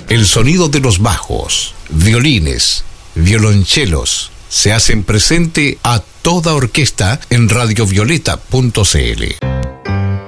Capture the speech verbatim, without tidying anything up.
El sonido de los bajos, violines, violonchelos se hacen presente a toda orquesta en radiovioleta punto c l.